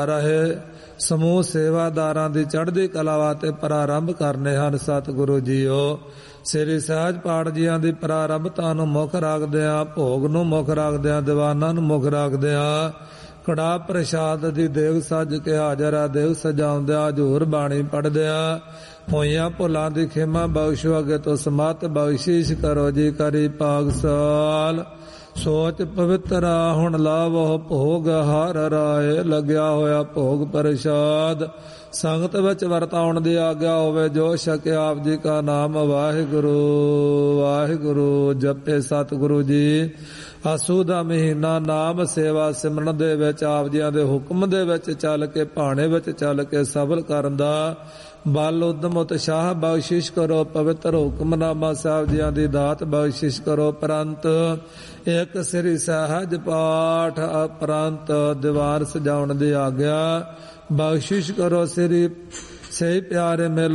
ਰਹੇ ਸਮੂਹ ਸੇਵਾਦਾਰਾਂ ਦੀ ਚੜ੍ਹਦੀ ਕਲਾ ਵਾਸਤੇ ਪ੍ਰਾਰੰਭ ਕਰਨੇ ਹਨ। ਸਤਿਗੁਰੂ ਜੀਓ ਸ੍ਰੀ ਸਹਿਜ ਪਾਠ ਜੀਆਂ ਦੀ ਪ੍ਰਾਰੰਭਤਾ ਨੂੰ ਮੁੱਖ ਰੱਖਦਿਆਂ, ਭੋਗ ਨੂੰ ਮੁੱਖ ਰੱਖਦਿਆਂ, ਦੀਵਾਨਾਂ ਨੂੰ ਮੁੱਖ ਰੱਖਦਿਆਂ, ਕੜਾਹ ਪ੍ਰਸ਼ਾਦ ਦੀ ਦੇਗ ਸੱਜ ਕੇ ਹਾਜ਼ਰ ਆ ਦੇਗ ਸਜਾਉਂਦਿਆਂ, ਹਜ਼ੂਰ ਬਾਣੀ ਪੜ੍ਹਦਿਆਂ ਹੋਈਆਂ ਭੁੱਲਾਂ ਦੀ ਖਿਮਾ ਬਖਸ਼ੋ, ਅੱਗੇ ਤੋਂ ਸਮਤ ਬਖਸ਼ਿਸ਼ ਕਰੋ ਜੀ। ਕਰੀ ਪਾਗਸਾਲ ਸੋਚ ਪਵਿੱਤਰਾ ਹੁਣ ਲਾਵੋ ਭੋਗ ਹਰ ਰਾਏ, ਲੱਗਿਆ ਹੋਇਆ ਭੋਗ ਪ੍ਰਸ਼ਾਦ ਸੰਗਤ ਵਿੱਚ ਵਰਤਾਉਣ ਦੀ ਆਗਿਆ ਹੋਵੇ। ਜੋ ਛਕਿਆ ਆਪ ਜੀ ਕਾ ਨਾਮ ਵਾਹਿਗੁਰੂ ਵਾਹਿਗੁਰੂ ਜਪੇ। ਸਤਿਗੁਰੂ ਜੀ ਆਸੂ ਦਾ ਮਹੀਨਾ ਨਾਮ ਸੇਵਾ ਸਿਮਰਨ ਦੇ ਵਿੱਚ ਆਪ ਜੀਆਂ ਦੇ ਹੁਕਮ ਦੇ ਵਿੱਚ ਚੱਲ ਕੇ, ਭਾਣੇ ਵਿੱਚ ਚੱਲ ਕੇ ਸਫਲ ਕਰਨ ਦਾ ਬਲ ਉਦਮ ਉਤਸ਼ਾਹ ਬਖਸ਼ਿਸ਼ ਕਰੋ। ਪਵਿੱਤਰ ਹੁਕਮਨਾਮਾ ਸਾਹਿਬ ਜੀਆਂ ਦੀ ਦਾਤ ਬਖਸ਼ਿਸ਼ ਕਰੋ। ਪ੍ਰੰਤ ਇੱਕ ਸ੍ਰੀ ਸਹਿਜ ਪਾਠ ਉਪਰੰਤ ਦੀਵਾਨ ਸਜਾਉਣ ਦੀ ਆਗਿਆ ਬਖਸ਼ਿਸ਼ ਕਰੋ। ਸ੍ਰੀ ਸੇ ਪਿਆਰੇ ਮੇਲ